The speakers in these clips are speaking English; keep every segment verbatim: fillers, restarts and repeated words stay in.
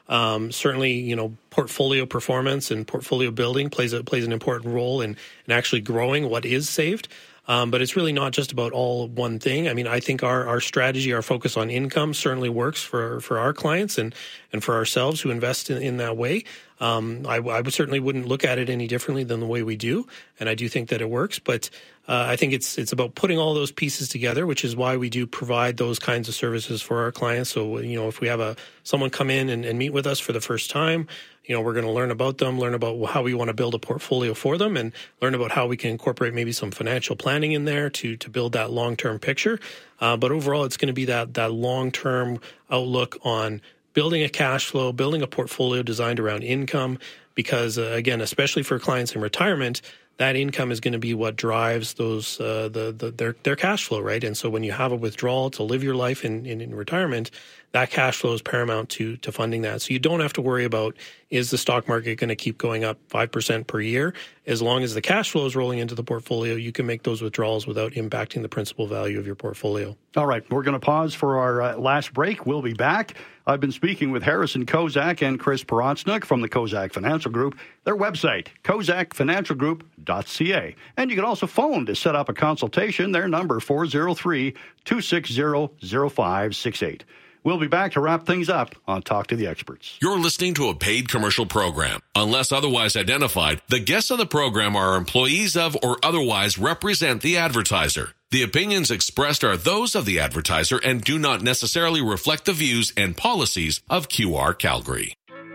Um, certainly, you know, portfolio performance and portfolio building plays a, plays an important role in, in actually growing what is saved. Um, but it's really not just about all one thing. I mean, I think our, our strategy, our focus on income certainly works for, for our clients and, and for ourselves who invest in, in that way. Um, I, I would certainly wouldn't look at it any differently than the way we do. And I do think that it works. But uh, I think it's it's about putting all those pieces together, which is why we do provide those kinds of services for our clients. So, you know, if we have a someone come in and, and meet with us for the first time, you know, we're going to learn about them, learn about how we want to build a portfolio for them, and learn about how we can incorporate maybe some financial planning in there to to build that long-term picture. Uh, but overall, it's going to be that that long-term outlook on building a cash flow, building a portfolio designed around income, because, uh, again, especially for clients in retirement, that income is going to be what drives those uh, the, the their their cash flow, right? And so when you have a withdrawal to live your life in, in, in retirement, that cash flow is paramount to to funding that. So you don't have to worry about, is the stock market going to keep going up five percent per year? As long as the cash flow is rolling into the portfolio, you can make those withdrawals without impacting the principal value of your portfolio. All right, we're going to pause for our uh, last break. We'll be back. I've been speaking with Harrison Kozak and Chris Porotsnik from the Kozak Financial Group. Their website, kozak financial group dot c a. And you can also phone to set up a consultation. Their number, four oh three, two six zero, zero five six eight. We'll be back to wrap things up on Talk to the Experts. You're listening to a paid commercial program. Unless otherwise identified, the guests on the program are employees of or otherwise represent the advertiser. The opinions expressed are those of the advertiser and do not necessarily reflect the views and policies of Q R Calgary.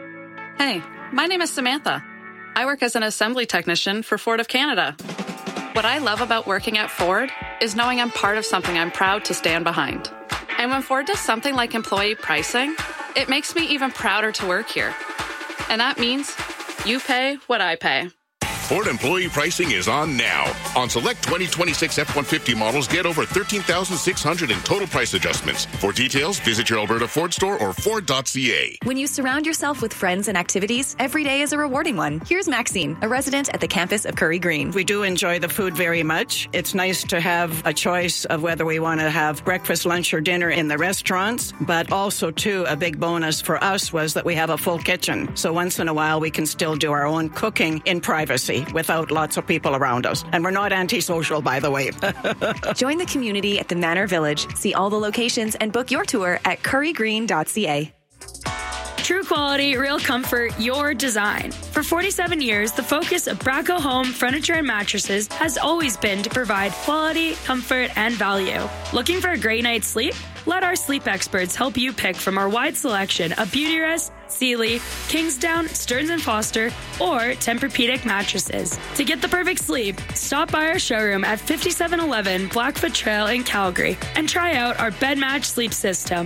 Hey, my name is Samantha. I work as an assembly technician for Ford of Canada. What I love about working at Ford is knowing I'm part of something I'm proud to stand behind. And when Ford does something like employee pricing, it makes me even prouder to work here. And that means you pay what I pay. Ford employee pricing is on now. On select twenty twenty-six F one fifty models, get over thirteen thousand six hundred dollars in total price adjustments. For details, visit your Alberta Ford store or Ford dot c a. When you surround yourself with friends and activities, every day is a rewarding one. Here's Maxine, a resident at the campus of Curry Green. We do enjoy the food very much. It's nice to have a choice of whether we want to have breakfast, lunch, or dinner in the restaurants, but also, too, a big bonus for us was that we have a full kitchen. So once in a while, we can still do our own cooking in privacy without lots of people around us. And we're not antisocial, by the way. Join the community at the Manor Village. See all the locations and book your tour at curry green dot c a. True quality, real comfort, your design. For forty-seven years, the focus of Braco Home Furniture and Mattresses has always been to provide quality, comfort, and value. Looking for a great night's sleep? Let our sleep experts help you pick from our wide selection of Beautyrest, Sealy, Kingsdown, Stearns and Foster, or Tempur-Pedic mattresses. To get the perfect sleep, stop by our showroom at fifty-seven eleven Blackfoot Trail in Calgary and try out our bed match sleep system.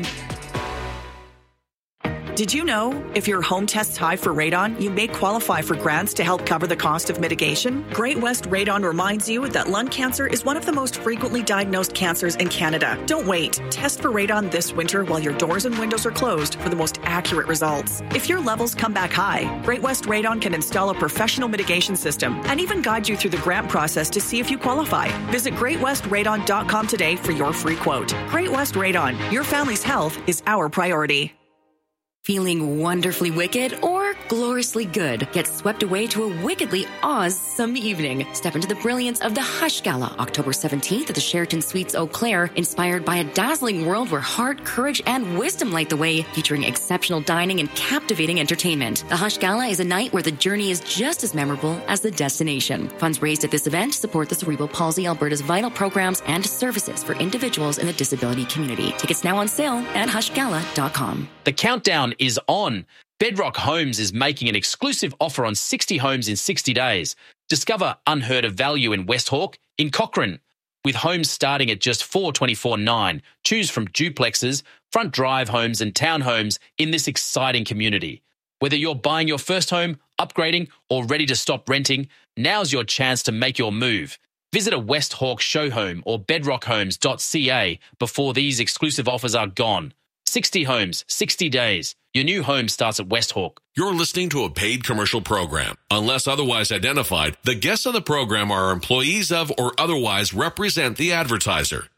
Did you know if your home tests high for radon, you may qualify for grants to help cover the cost of mitigation? Great West Radon reminds you that lung cancer is one of the most frequently diagnosed cancers in Canada. Don't wait. Test for radon this winter while your doors and windows are closed for the most accurate results. If your levels come back high, Great West Radon can install a professional mitigation system and even guide you through the grant process to see if you qualify. Visit great west radon dot com today for your free quote. Great West Radon. Your family's health is our priority. Feeling wonderfully wicked or gloriously good? Get swept away to a wickedly awesome evening. Step into the brilliance of the Hush Gala, October seventeenth at the Sheraton Suites Eau Claire, inspired by a dazzling world where heart, courage, and wisdom light the way, featuring exceptional dining and captivating entertainment. The Hush Gala is a night where the journey is just as memorable as the destination. Funds raised at this event support the Cerebral Palsy Alberta's vital programs and services for individuals in the disability community. Tickets now on sale at hush gala dot com. The countdown is on. Bedrock Homes is making an exclusive offer on sixty homes in sixty days. Discover unheard of value in West Hawke, in Cochrane. With homes starting at just four hundred twenty-four thousand nine hundred dollars. Choose from duplexes, front drive homes and townhomes in this exciting community. Whether you're buying your first home, upgrading, or ready to stop renting, now's your chance to make your move. Visit a West Hawke show home or bedrock homes dot c a before these exclusive offers are gone. sixty homes, sixty days. Your new home starts at West Hawke. You're listening to a paid commercial program. Unless otherwise identified, the guests on the program are employees of or otherwise represent the advertiser.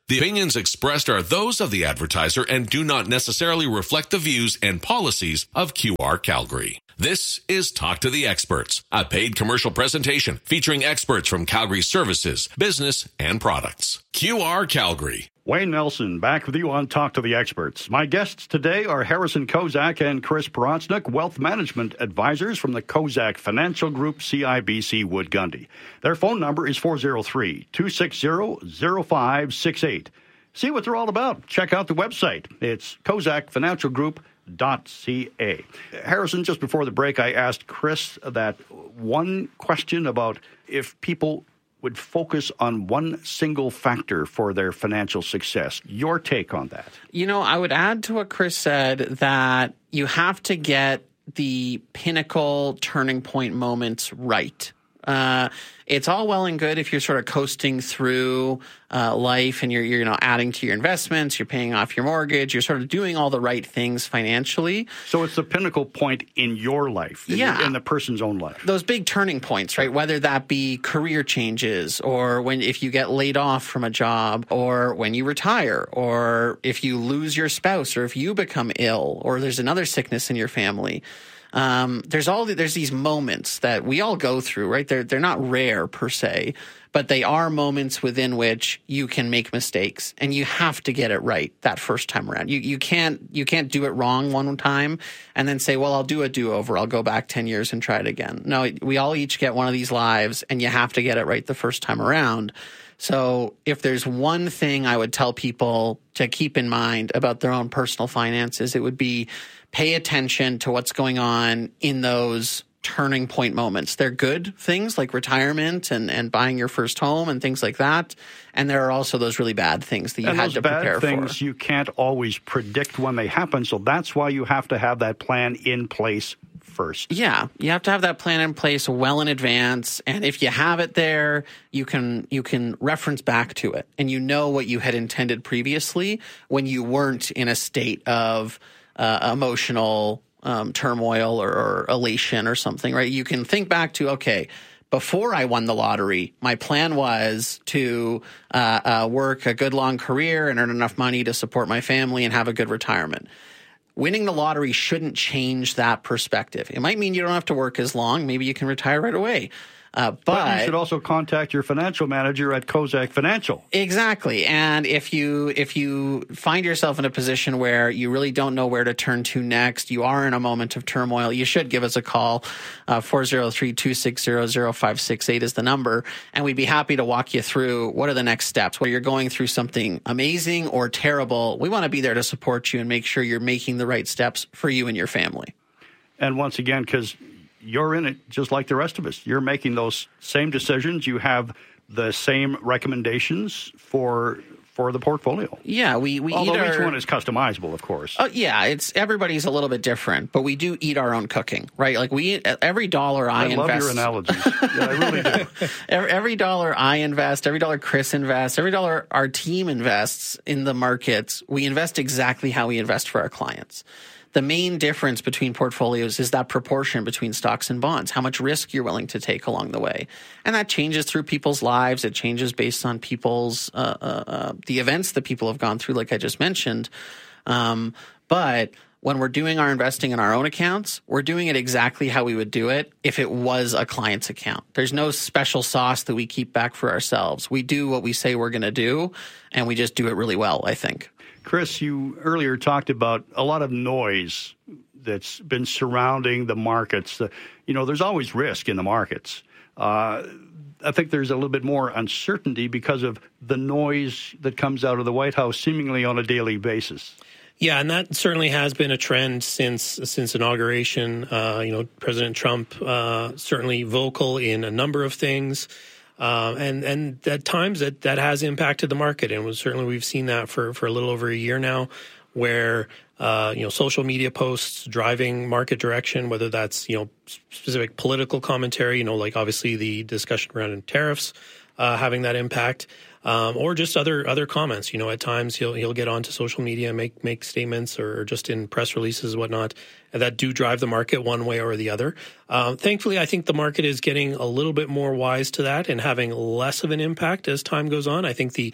The opinions expressed are those of the advertiser and do not necessarily reflect the views and policies of Q R Calgary. This is Talk to the Experts, a paid commercial presentation featuring experts from Calgary services, business, and products. Q R Calgary. Wayne Nelson, back with you on Talk to the Experts. My guests today are Harrison Kozak and Chris Porotsnik, wealth management advisors from the Kozak Financial Group, C I B C Wood Gundy. Their phone number is four oh three, two six zero, zero five six eight. See what they're all about. Check out the website. It's kozak financial group dot c a. Harrison, just before the break, I asked Chris that one question about if people would focus on one single factor for their financial success. Your take on that? You know, I would add to what Chris said that you have to get the pinnacle turning point moments right. Uh, it's all well and good if you're sort of coasting through uh, life and you're, you're, you know, adding to your investments, you're paying off your mortgage, you're sort of doing all the right things financially. So it's the pinnacle point in your life, in, yeah. in the person's own life. Those big turning points, right? Whether that be career changes or when if you get laid off from a job or when you retire or if you lose your spouse or if you become ill or there's another sickness in your family. Um, there's all the, there's these moments that we all go through, right? They're they're not rare per se, but they are moments within which you can make mistakes, and you have to get it right that first time around. You you can't you can't do it wrong one time and then say, well, I'll do a do-over. I'll go back ten years and try it again. No, we all each get one of these lives, and you have to get it right the first time around. So if there's one thing I would tell people to keep in mind about their own personal finances, it would be pay attention to what's going on in those turning point moments. They're good things like retirement and, and buying your first home and things like that. And there are also those really bad things that you and had to prepare for. Those bad things you can't always predict when they happen. So that's why you have to have that plan in place first. Yeah, you have to have that plan in place well in advance. And if you have it there, you can you can reference back to it. And you know what you had intended previously when you weren't in a state of uh, emotional um, turmoil or, or elation or something, right? You can think back to, okay, before I won the lottery, my plan was to uh, uh, work a good long career and earn enough money to support my family and have a good retirement. Winning the lottery shouldn't change that perspective. It might mean you don't have to work as long. Maybe you can retire right away. Uh, but, but you should also contact your financial manager at Kozak Financial. Exactly. And if you if you find yourself in a position where you really don't know where to turn to next, you are in a moment of turmoil, you should give us a call. Uh, four oh three, two six zero, zero five six eight is the number. And we'd be happy to walk you through what are the next steps. Whether you're going through something amazing or terrible, we want to be there to support you and make sure you're making the right steps for you and your family. And once again, because you're in it just like the rest of us. You're making those same decisions. You have the same recommendations for for the portfolio. Yeah, we, we Although eat our, each one is customizable, of course. Oh, yeah, it's everybody's a little bit different, but we do eat our own cooking, right? Like we eat, every dollar I, I invest. I love your analogies. Yeah, I really do. every, every dollar I invest, every dollar Chris invests, every dollar our team invests in the markets, we invest exactly how we invest for our clients. The main difference between portfolios is that proportion between stocks and bonds, how much risk you're willing to take along the way. And that changes through people's lives. It changes based on people's, uh, uh, uh, the events that people have gone through, like I just mentioned. Um, but when we're doing our investing in our own accounts, we're doing it exactly how we would do it if it was a client's account. There's no special sauce that we keep back for ourselves. We do what we say we're going to do, and we just do it really well, I think. Chris, you earlier talked about a lot of noise that's been surrounding the markets. Uh, you know, there's always risk in the markets. Uh, I think there's a little bit more uncertainty because of the noise that comes out of the White House seemingly on a daily basis. Yeah, and that certainly has been a trend since since inauguration. Uh, you know, President Trump uh, certainly vocal in a number of things. Uh, and, and at times that, that has impacted the market. And certainly we've seen that for, for a little over a year now, where, uh, you know, social media posts driving market direction, whether that's, you know, specific political commentary, you know, like obviously the discussion around tariffs, uh, having that impact, um, or just other, other comments. You know, at times he'll, he'll get onto social media and make, make statements or just in press releases and whatnot that do drive the market one way or the other. Uh, thankfully, I think the market is getting a little bit more wise to that and having less of an impact as time goes on. I think the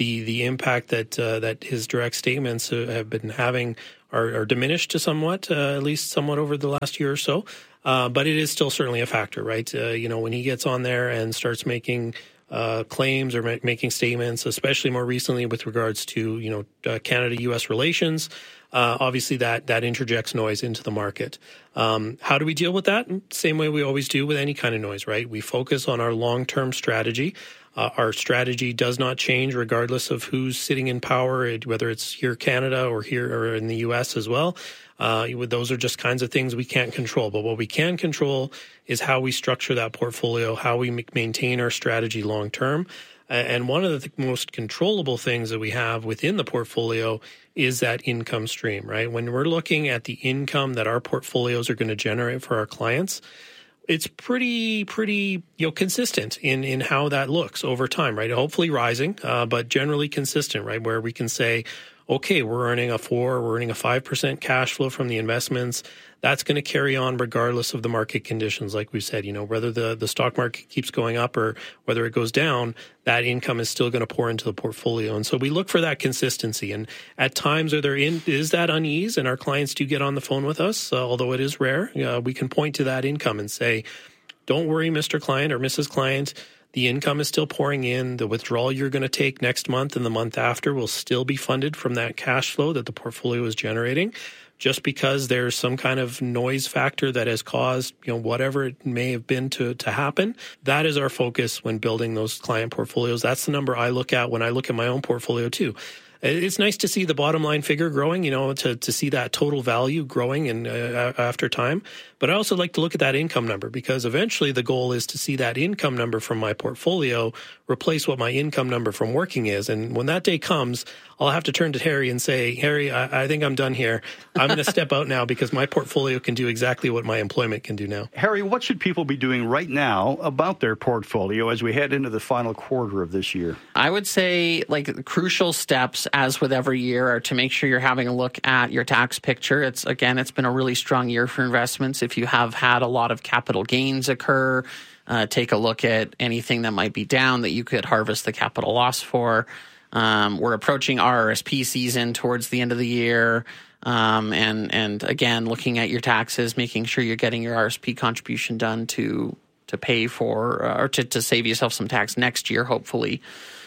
the the impact that uh, that his direct statements have been having are, are diminished to somewhat, uh, at least somewhat over the last year or so. Uh, but it is still certainly a factor, right? Uh, you know, when he gets on there and starts making uh, claims or ma- making statements, especially more recently with regards to, you know, uh, Canada-U S relations, uh, obviously that that interjects noise into the market. Um, how do we deal with that? Same way we always do with any kind of noise, right? We focus on our long-term strategy. Uh, our strategy does not change regardless of who's sitting in power, whether it's here Canada or here or in the U S as well. Uh, those are just kinds of things we can't control. But what we can control is how we structure that portfolio, how we m- maintain our strategy long term. And one of the th- most controllable things that we have within the portfolio is that income stream, right? When we're looking at the income that our portfolios are going to generate for our clients, it's pretty, pretty, you know, consistent in, in how that looks over time, right? Hopefully rising, uh, but generally consistent, right? Where we can say, okay, we're earning a four, we're earning a five percent cash flow from the investments. That's going to carry on regardless of the market conditions. Like we said, you know, whether the, the stock market keeps going up or whether it goes down, that income is still going to pour into the portfolio. And so we look for that consistency. And at times, are there in, is that unease? And our clients do get on the phone with us, uh, although it is rare. Uh, we can point to that income and say, don't worry, Mister Client or Missus Client. The income is still pouring in. The withdrawal you're going to take next month and the month after will still be funded from that cash flow that the portfolio is generating. Just because there's some kind of noise factor that has caused, you know, whatever it may have been to, to happen, that is our focus when building those client portfolios. That's the number I look at when I look at my own portfolio too. It's nice to see the bottom line figure growing, you know, to, to see that total value growing and uh, after time. But I also like to look at that income number because eventually the goal is to see that income number from my portfolio replace what my income number from working is. And when that day comes, I'll have to turn to Harry and say, Harry, I, I think I'm done here. I'm going to step out now because my portfolio can do exactly what my employment can do now. Harry, what should people be doing right now about their portfolio as we head into the final quarter of this year? I would say like crucial steps, as with every year, are to make sure you're having a look at your tax picture. It's again, it's been a really strong year for investments. If you have had a lot of capital gains occur, uh, take a look at anything that might be down that you could harvest the capital loss for. Um, we're approaching R R S P season towards the end of the year. Um, and, and again, looking at your taxes, making sure you're getting your R R S P contribution done to, to pay for, uh, or to, to save yourself some tax next year, hopefully.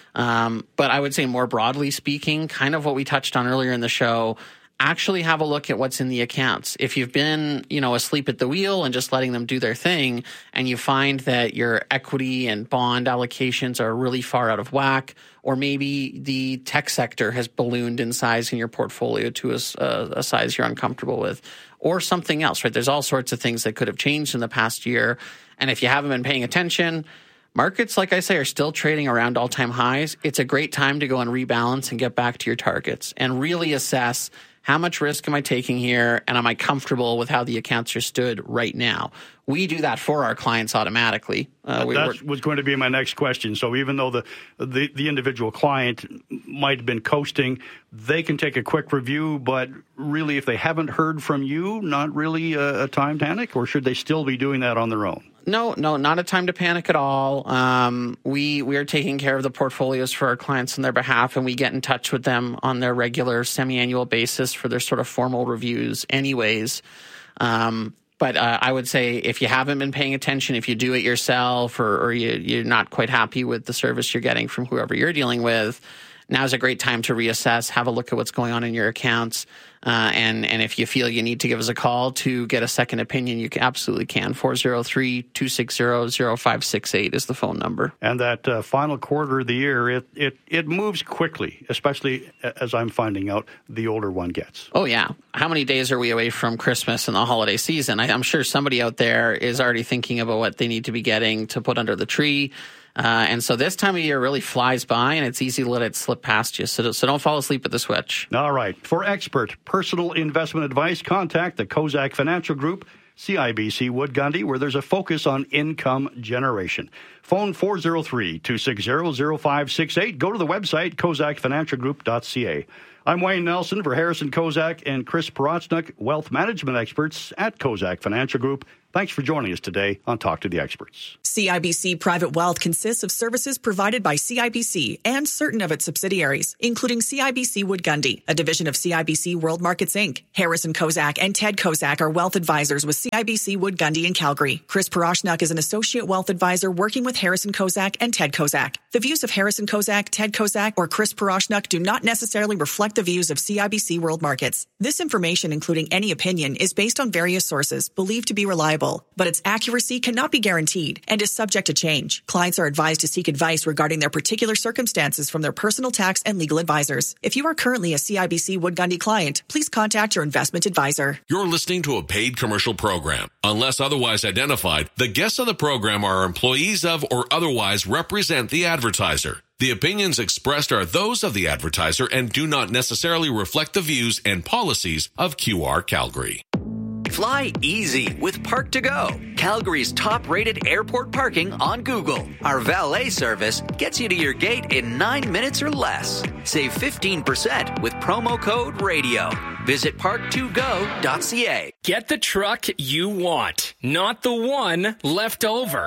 Um, but I would say more broadly speaking, kind of what we touched on earlier in the show, actually have a look at what's in the accounts. If you've been, you know, asleep at the wheel and just letting them do their thing, and you find that your equity and bond allocations are really far out of whack, or maybe the tech sector has ballooned in size in your portfolio to a, a size you're uncomfortable with, or something else, right? There's all sorts of things that could have changed in the past year. And if you haven't been paying attention, markets, like I say, are still trading around all-time highs. It's a great time to go and rebalance and get back to your targets and really assess, how much risk am I taking here, and am I comfortable with how the accounts are stood right now? We do that for our clients automatically. Uh, we, that was going to be my next question. So even though the, the the individual client might have been coasting, they can take a quick review, but really if they haven't heard from you, not really a, a time to panic, or should they still be doing that on their own? No, no, not a time to panic at all. Um, we we are taking care of the portfolios for our clients on their behalf, and we get in touch with them on their regular semi-annual basis for their sort of formal reviews anyways. Um, but uh, I would say if you haven't been paying attention, if you do it yourself, or, or you, you're not quite happy with the service you're getting from whoever you're dealing with, now's a great time to reassess, have a look at what's going on in your accounts. Uh, and, and if you feel you need to give us a call to get a second opinion, you absolutely can. four oh three, two six zero, zero five six eight is the phone number. And that uh, final quarter of the year, it, it, it moves quickly, especially as I'm finding out the older one gets. Oh, yeah. How many days are we away from Christmas and the holiday season? I, I'm sure somebody out there is already thinking about what they need to be getting to put under the tree. Uh, and so this time of year really flies by, and it's easy to let it slip past you. So, so don't fall asleep at the switch. All right. For expert personal investment advice, contact the Kozak Financial Group, C I B C Wood Gundy, where there's a focus on income generation. Phone four oh three, two six zero, zero five six eight. Go to the website, kozak financial group dot c a. I'm Wayne Nelson for Harrison Kozak and Chris Porotsnik, wealth management experts at Kozak Financial Group. Thanks for joining us today on Talk to the Experts. C I B C Private Wealth consists of services provided by C I B C and certain of its subsidiaries, including C I B C Wood Gundy, a division of C I B C World Markets Incorporated. Harrison Kozak and Ted Kozak are wealth advisors with C I B C Wood Gundy in Calgary. Chris Porotsnik is an associate wealth advisor working with Harrison Kozak and Ted Kozak. The views of Harrison Kozak, Ted Kozak, or Chris Porotsnik do not necessarily reflect the views of C I B C World Markets. This information, including any opinion, is based on various sources believed to be reliable, but its accuracy cannot be guaranteed and is subject to change. Clients are advised to seek advice regarding their particular circumstances from their personal tax and legal advisors. If you are currently a C I B C Wood Gundy client, please contact your investment advisor. You're listening to a paid commercial program. Unless otherwise identified, the guests on the program are employees of or otherwise represent the advertiser. The opinions expressed are those of the advertiser and do not necessarily reflect the views and policies of Q R Calgary. Fly easy with Park to Go, Calgary's top-rated airport parking on Google. Our valet service gets you to your gate in nine minutes or less. Save fifteen percent with promo code RADIO. Visit park to go dot c a. Get the truck you want, not the one left over.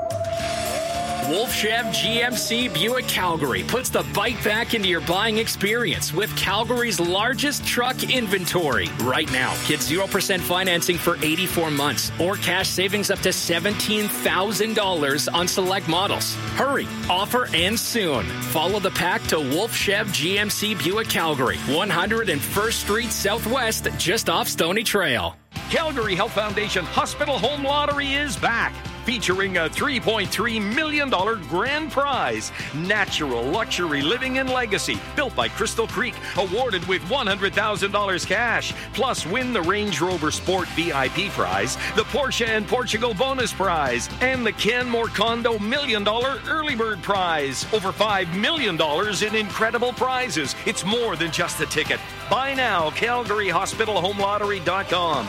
Wolf Chev G M C Buick Calgary puts the bike back into your buying experience with Calgary's largest truck inventory. Right now, get zero percent financing for eighty-four months or cash savings up to seventeen thousand dollars on select models. Hurry, offer ends soon. Follow the pack to Wolf Chev G M C Buick Calgary, one hundred first Street Southwest, just off Stony Trail. Calgary Health Foundation Hospital Home Lottery is back, featuring a three point three million dollars grand prize. Natural Luxury Living and Legacy, built by Crystal Creek, awarded with one hundred thousand dollars cash. Plus, win the Range Rover Sport V I P prize, the Porsche and Portugal bonus prize, and the Canmore Condo Million Dollar Early Bird Prize. Over five million dollars in incredible prizes. It's more than just a ticket. Buy now, Calgary Hospital Home Lottery dot com.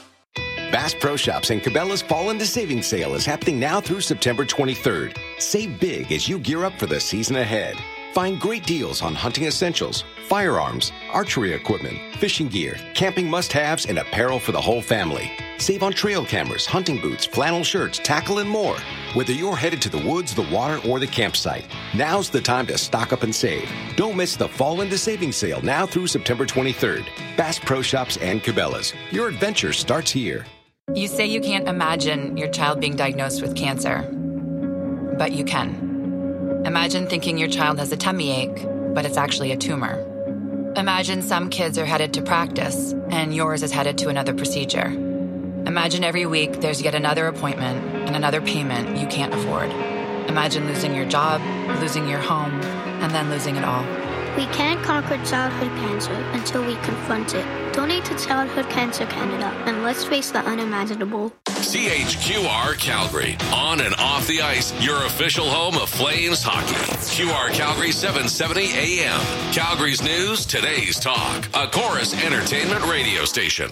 Bass Pro Shops and Cabela's Fall into Savings Sale is happening now through September twenty-third. Save big as you gear up for the season ahead. Find great deals on hunting essentials, firearms, archery equipment, fishing gear, camping must-haves, and apparel for the whole family. Save on trail cameras, hunting boots, flannel shirts, tackle, and more. Whether you're headed to the woods, the water, or the campsite, now's the time to stock up and save. Don't miss the Fall into Savings Sale now through September twenty-third. Bass Pro Shops and Cabela's. Your adventure starts here. You say you can't imagine your child being diagnosed with cancer, but you can. Imagine thinking your child has a tummy ache, but it's actually a tumor. Imagine some kids are headed to practice, and yours is headed to another procedure. Imagine every week there's yet another appointment and another payment you can't afford. Imagine losing your job, losing your home, and then losing it all. We can't conquer childhood cancer until we confront it. Donate to Childhood Cancer Canada, and let's face the unimaginable. C H Q R Calgary, on and off the ice, your official home of Flames hockey. Q R Calgary seven seventy A M. Calgary's news, today's talk. A Chorus Entertainment radio station.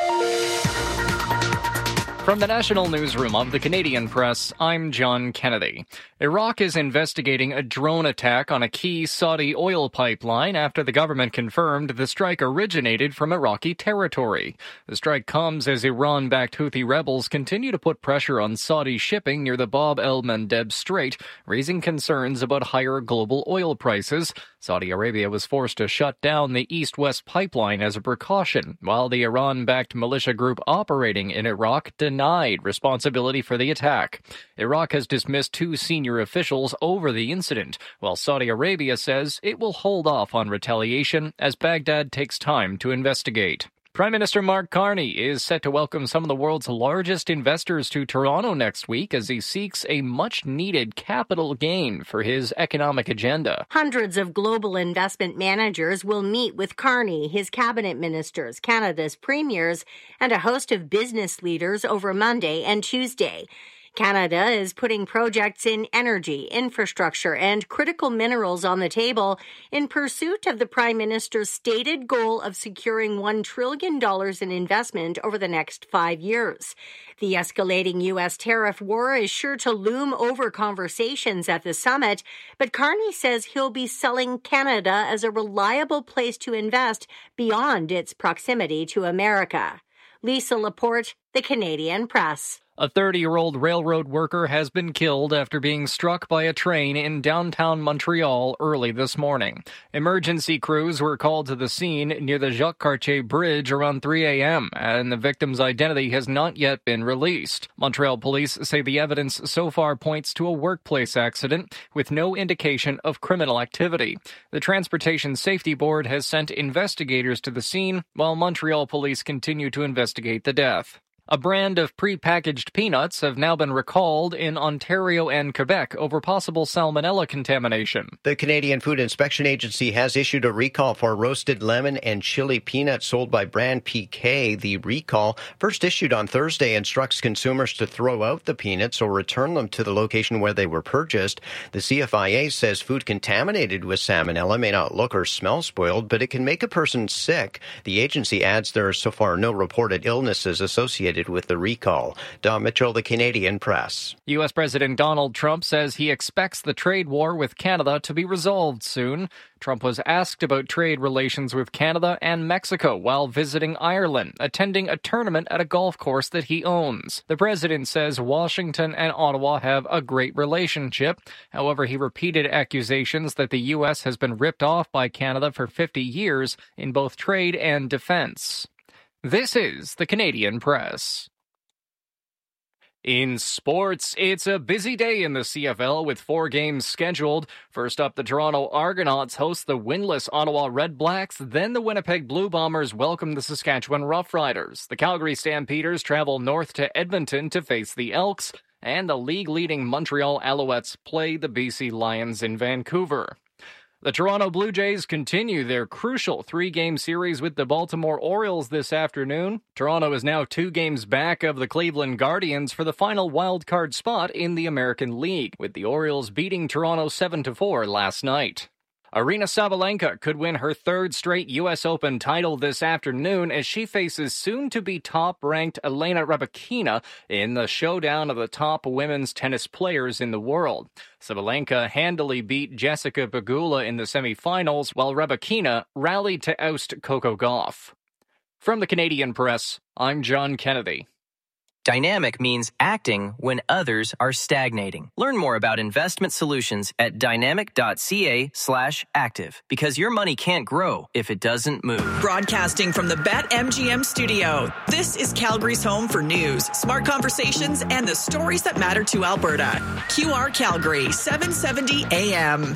From the National Newsroom of the Canadian Press, I'm John Kennedy. Iraq is investigating a drone attack on a key Saudi oil pipeline after the government confirmed the strike originated from Iraqi territory. The strike comes as Iran-backed Houthi rebels continue to put pressure on Saudi shipping near the Bab el-Mandeb Strait, raising concerns about higher global oil prices. Saudi Arabia was forced to shut down the East-West pipeline as a precaution, while the Iran-backed militia group operating in Iraq denied responsibility for the attack. Iraq has dismissed two senior officials over the incident, while Saudi Arabia says it will hold off on retaliation as Baghdad takes time to investigate. Prime Minister Mark Carney is set to welcome some of the world's largest investors to Toronto next week as he seeks a much-needed capital gain for his economic agenda. Hundreds of global investment managers will meet with Carney, his cabinet ministers, Canada's premiers, and a host of business leaders over Monday and Tuesday. Canada is putting projects in energy, infrastructure, and critical minerals on the table in pursuit of the Prime Minister's stated goal of securing one trillion dollars in investment over the next five years. The escalating U S tariff war is sure to loom over conversations at the summit, but Carney says he'll be selling Canada as a reliable place to invest beyond its proximity to America. Lisa Laporte, The Canadian Press. A thirty-year-old railroad worker has been killed after being struck by a train in downtown Montreal early this morning. Emergency crews were called to the scene near the Jacques Cartier Bridge around three a.m., and the victim's identity has not yet been released. Montreal police say the evidence so far points to a workplace accident with no indication of criminal activity. The Transportation Safety Board has sent investigators to the scene, while Montreal police continue to investigate the death. A brand of prepackaged peanuts have now been recalled in Ontario and Quebec over possible salmonella contamination. The Canadian Food Inspection Agency has issued a recall for roasted lemon and chili peanuts sold by brand P K. The recall, first issued on Thursday, instructs consumers to throw out the peanuts or return them to the location where they were purchased. The C F I A says food contaminated with salmonella may not look or smell spoiled, but it can make a person sick. The agency adds there are so far no reported illnesses associated with the recall. Don Mitchell, The Canadian Press. U S. President Donald Trump says he expects the trade war with Canada to be resolved soon. Trump was asked about trade relations with Canada and Mexico while visiting Ireland, attending a tournament at a golf course that he owns. The president says Washington and Ottawa have a great relationship. However, he repeated accusations that the U S has been ripped off by Canada for fifty years in both trade and defense. This is The Canadian Press. In sports, it's a busy day in the C F L with four games scheduled. First up, the Toronto Argonauts host the winless Ottawa Redblacks. Then the Winnipeg Blue Bombers welcome the Saskatchewan Roughriders. The Calgary Stampeders travel north to Edmonton to face the Elks. And the league-leading Montreal Alouettes play the B C Lions in Vancouver. The Toronto Blue Jays continue their crucial three-game series with the Baltimore Orioles this afternoon. Toronto is now two games back of the Cleveland Guardians for the final wild-card spot in the American League, with the Orioles beating Toronto seven to four last night. Aryna Sabalenka could win her third straight U S Open title this afternoon as she faces soon-to-be top-ranked Elena Rybakina in the showdown of the top women's tennis players in the world. Sabalenka handily beat Jessica Pegula in the semifinals, while Rybakina rallied to oust Coco Gauff. From the Canadian Press, I'm John Kennedy. Dynamic means acting when others are stagnating. Learn more about investment solutions at dynamic.ca slash active, because your money can't grow if it doesn't move. Broadcasting from the BetMGM studio, this is Calgary's home for news, smart conversations, and the stories that matter to Alberta. Q R Calgary, seven seventy A M.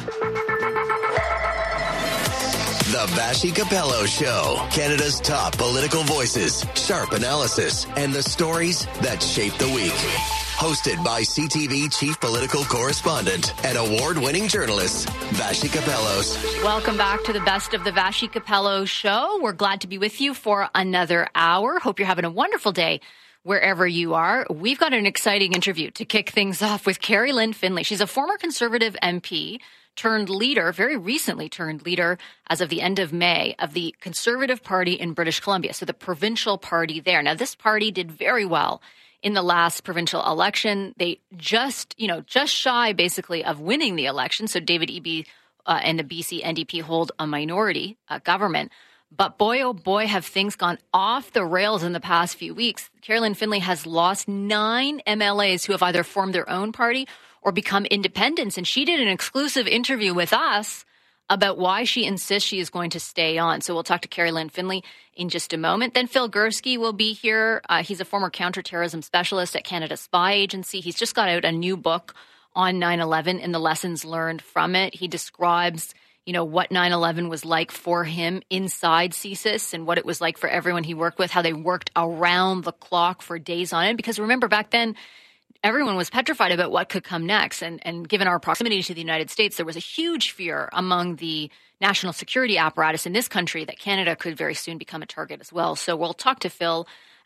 The Vassy Capello Show. Canada's top political voices, sharp analysis, and the stories that shape the week. Hosted by C T V chief political correspondent and award-winning journalist, Vassy Capellos. Welcome back to the Best of the Vassy Capello Show. We're glad to be with you for another hour. Hope you're having a wonderful day wherever you are. We've got an exciting interview to kick things off with Carrie Lynn Finlay. She's a former Conservative M P turned leader, very recently turned leader as of the end of May of the Conservative Party in British Columbia, so the provincial party there. Now, this party did very well in the last provincial election. They just, you know, just shy basically of winning the election. So David Eby uh, and the B C N D P hold a minority uh, government. But boy, oh boy, have things gone off the rails in the past few weeks. Carrie Lynn Finlay has lost nine M L As who have either formed their own party or become independents. And she did an exclusive interview with us about why she insists she is going to stay on. So we'll talk to Carrie Lynn Finlay in just a moment. Then Phil Gursky will be here. Uh, he's a former counterterrorism specialist at Canada Spy Agency. He's just got out a new book on nine eleven and the lessons learned from it. He describes, you know, what nine eleven was like for him inside C S I S and what it was like for everyone he worked with, how they worked around the clock for days on end. Because remember, back then, everyone was petrified about what could come next. And, and given our proximity to the United States, there was a huge fear among the national security apparatus in this country that Canada could very soon become a target as well. So we'll talk to Phil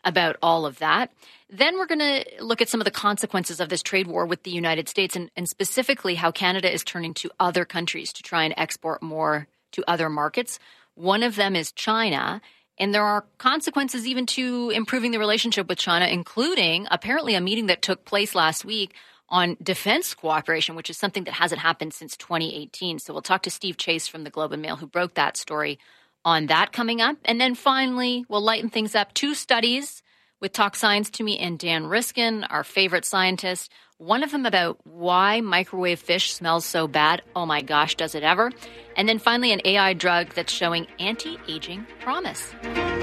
about all of that. Then we're going to look at some of the consequences of this trade war with the United States and, and specifically how Canada is turning to other countries to try and export more to other markets. One of them is China. And there are consequences even to improving the relationship with China, including apparently a meeting that took place last week on defense cooperation, which is something that hasn't happened since twenty eighteen. So we'll talk to Steve Chase from the Globe and Mail, who broke that story on that coming up. And then finally, we'll lighten things up. Two studies with Talk Science to Me and Dan Riskin, our favorite scientist. One of them about why microwave fish smells so bad. Oh my gosh, does it ever? And then finally, an A I drug that's showing anti-aging promise.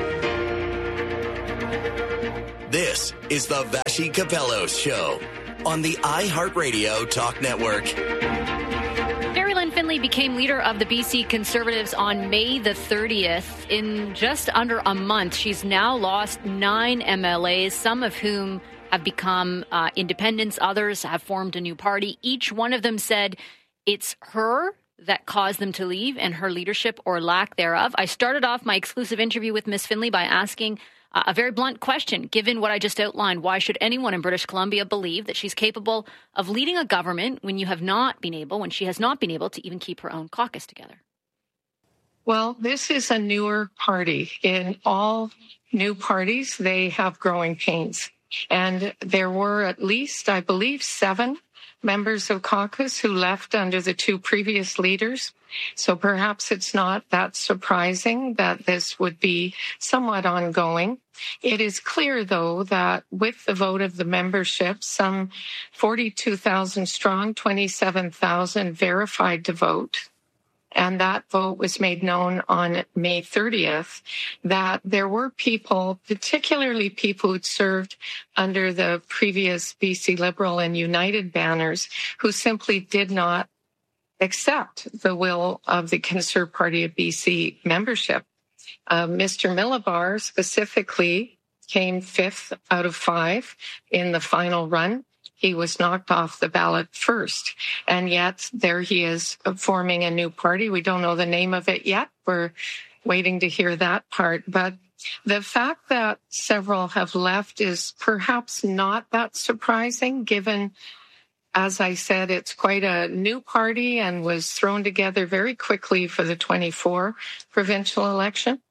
This is the Vassy Capello Show on the iHeartRadio Talk Network. Carrie-Lynne Finley became leader of the B C Conservatives on May the thirtieth. In just under a month, she's now lost nine M L As, some of whom have become uh, independents. Others have formed a new party. Each one of them said it's her that caused them to leave and her leadership or lack thereof. I started off my exclusive interview with Miss Finley by asking uh, a very blunt question. Given what I just outlined, why should anyone in British Columbia believe that she's capable of leading a government when you have not been able, when she has not been able to even keep her own caucus together? Well, this is a newer party. In all new parties, they have growing pains. And there were at least, I believe, seven members of caucus who left under the two previous leaders. So perhaps it's not that surprising that this would be somewhat ongoing. It is clear, though, that with the vote of the membership, some forty-two thousand strong, twenty-seven thousand verified to vote, and that vote was made known on May thirtieth, that there were people, particularly people who'd served under the previous B C Liberal and United banners, who simply did not accept the will of the Conservative Party of B C membership. Uh, Mister Millibar specifically came fifth out of five in the final run. He was knocked off the ballot first, and yet there he is forming a new party. We don't know the name of it yet. We're waiting to hear that part. But the fact that several have left is perhaps not that surprising, given, as I said, it's quite a new party and was thrown together very quickly for the twenty-four provincial election.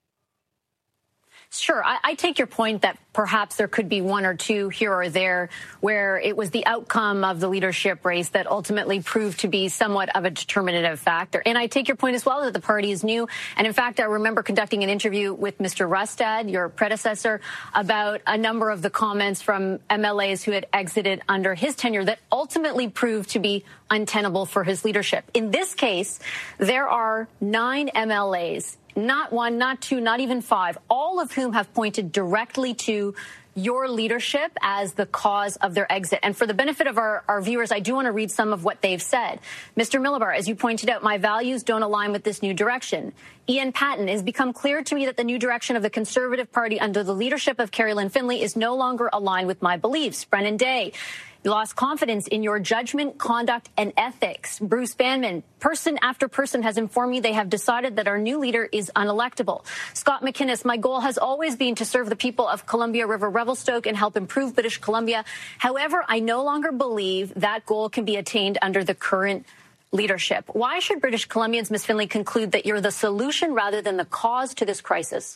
Sure. I, I take your point that perhaps there could be one or two here or there where it was the outcome of the leadership race that ultimately proved to be somewhat of a determinative factor. And I take your point as well that the party is new. And in fact, I remember conducting an interview with Mister Rustad, your predecessor, about a number of the comments from M L As who had exited under his tenure that ultimately proved to be untenable for his leadership. In this case, there are nine M L As. Not one, not two, not even five, all of whom have pointed directly to your leadership as the cause of their exit. And for the benefit of our, our viewers, I do want to read some of what they've said. Mister Millibar, as you pointed out, my values don't align with this new direction. Ian Patton, it has become clear to me that the new direction of the Conservative Party under the leadership of Carrie-Lynne Finley is no longer aligned with my beliefs. Brennan Day, you lost confidence in your judgment, conduct, and ethics. Bruce Banman, person after person has informed me they have decided that our new leader is unelectable. Scott McInnes, my goal has always been to serve the people of Columbia River Revelstoke and help improve British Columbia. However, I no longer believe that goal can be attained under the current leadership. Why should British Columbians, Miz Finley, conclude that you're the solution rather than the cause to this crisis?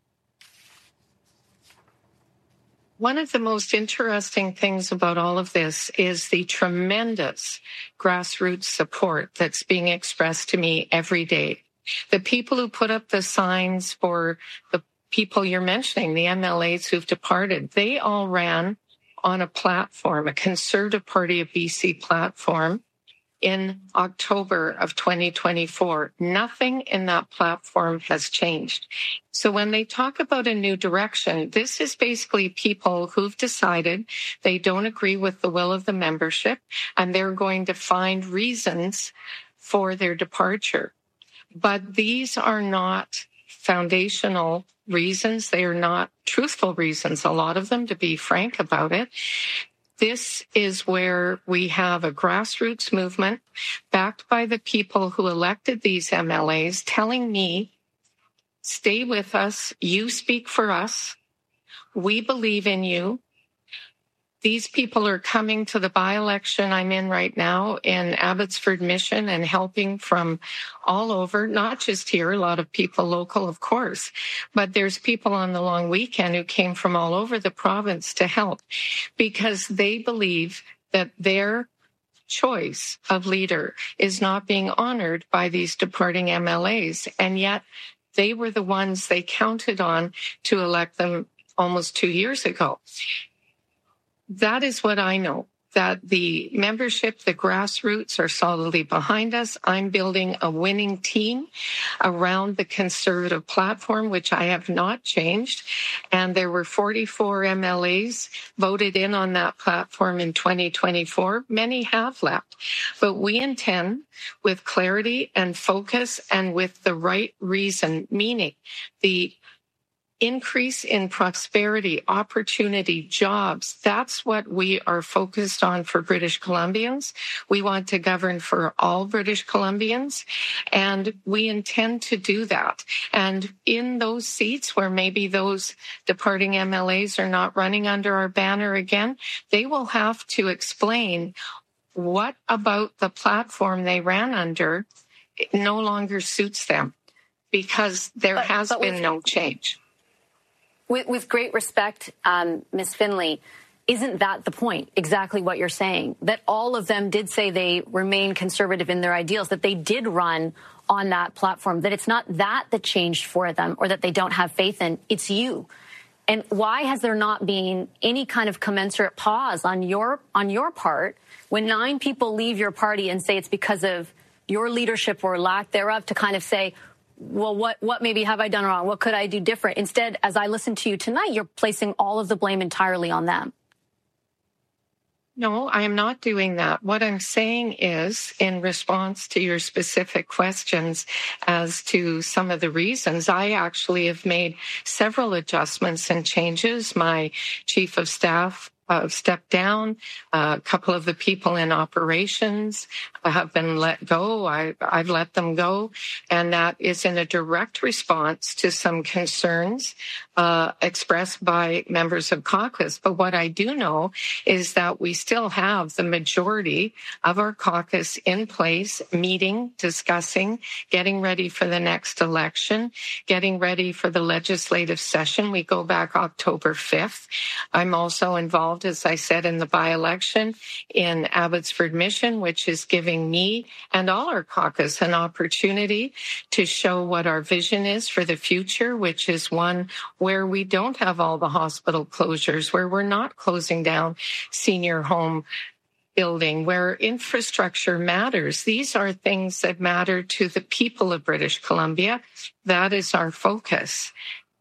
One of the most interesting things about all of this is the tremendous grassroots support that's being expressed to me every day. The people who put up the signs for the people you're mentioning, the M L As who've departed, they all ran on a platform, a Conservative Party of B C platform, in October of twenty twenty-four. Nothing in that platform has changed. So when they talk about a new direction, this is basically people who've decided they don't agree with the will of the membership, and they're going to find reasons for their departure. But these are not foundational reasons. They are not truthful reasons, a lot of them, to be frank about it. This is where we have a grassroots movement backed by the people who elected these M L As telling me, stay with us, you speak for us. we believe in you. These people are coming to the by-election I'm in right now in Abbotsford Mission and helping from all over, not just here, a lot of people local, of course, but there's people on the long weekend who came from all over the province to help because they believe that their choice of leader is not being honored by these departing M L As. And yet they were the ones they counted on to elect them almost two years ago. That is what I know, that the membership, the grassroots are solidly behind us. I'm building a winning team around the Conservative platform, which I have not changed. And there were forty-four M L As voted in on that platform in twenty twenty-four. Many have left. But we intend, with clarity and focus and with the right reason, meaning the increase in prosperity, opportunity, jobs. That's what we are focused on for British Columbians. We want to govern for all British Columbians, and we intend to do that. And in those seats where maybe those departing M L As are not running under our banner again, they will have to explain what about the platform they ran under no longer suits them, because there but, has but been no change. With, with great respect, um, Miz Finlay, isn't that the point? Exactly what you're saying, that all of them did say they remain conservative in their ideals, that they did run on that platform, that it's not that that changed for them or that they don't have faith in, it's you. And why has there not been any kind of commensurate pause on your on your part when nine people leave your party and say it's because of your leadership or lack thereof, to kind of say, well, what, what maybe have I done wrong? What could I do different? Instead, as I listen to you tonight, you're placing all of the blame entirely on them. No, I am not doing that. What I'm saying is, in response to your specific questions as to some of the reasons, I actually have made several adjustments and changes. My chief of staff Uh, stepped down. Uh, a couple of the people in operations have been let go. I, I've let them go. And that is in a direct response to some concerns uh, expressed by members of caucus. But what I do know is that we still have the majority of our caucus in place, meeting, discussing, getting ready for the next election, getting ready for the legislative session. We go back October fifth. I'm also involved, as I said, in the by-election in Abbotsford Mission, which is giving me and all our caucus an opportunity to show what our vision is for the future, which is one where we don't have all the hospital closures, where we're not closing down senior home building, where infrastructure matters. These are things that matter to the people of British Columbia. That is our focus.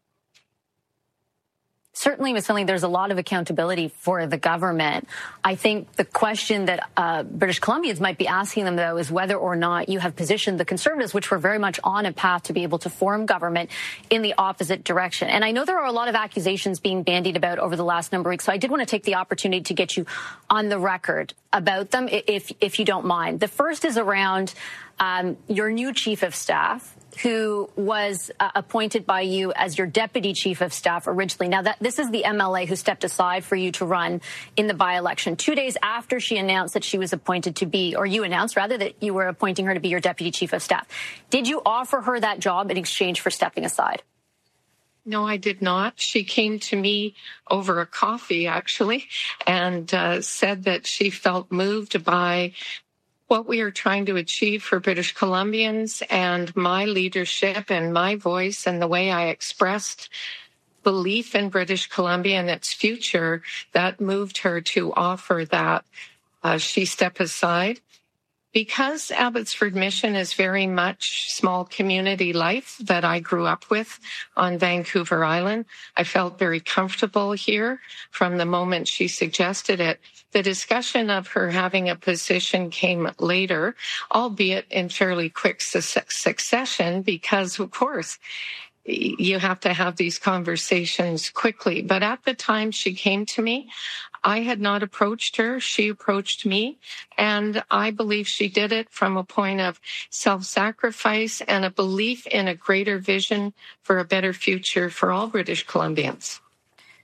Certainly, Miz Finlay, there's a lot of accountability for the government. I think the question that uh, British Columbians might be asking them, though, is whether or not you have positioned the Conservatives, which were very much on a path to be able to form government, in the opposite direction. And I know there are a lot of accusations being bandied about over the last number of weeks, so I did want to take the opportunity to get you on the record about them, if, if you don't mind. The first is around um, your new chief of staff, who was uh, appointed by you as your deputy chief of staff originally. Now, that this is the M L A who stepped aside for you to run in the by-election two days after she announced that she was appointed to be, or you announced, rather, that you were appointing her to be your deputy chief of staff. Did you offer her that job in exchange for stepping aside? No, I did not. She came to me over a coffee, actually, and uh, said that she felt moved by what we are trying to achieve for British Columbians and my leadership and my voice and the way I expressed belief in British Columbia and its future. That moved her to offer that uh, she step aside. Because Abbotsford Mission is very much small community life that I grew up with on Vancouver Island, I felt very comfortable here from the moment she suggested it. The discussion of her having a position came later, albeit in fairly quick su- succession, because, of course, you have to have these conversations quickly. But at the time she came to me, I had not approached her. She approached me, and I believe she did it from a point of self-sacrifice and a belief in a greater vision for a better future for all British Columbians.